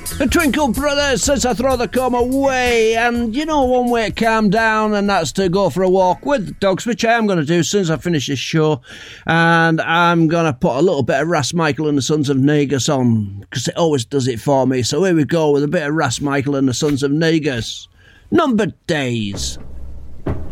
The Twinkle Brothers says I throw the comb away, and you know one way to calm down, and that's to go for a walk with the dogs, which I am going to do as soon as I finish this show, and I'm going to put a little bit of Ras Michael and the Sons of Negus on, because it always does it for me. So here we go with a bit of Ras Michael and the Sons of Negus. Numbered Days.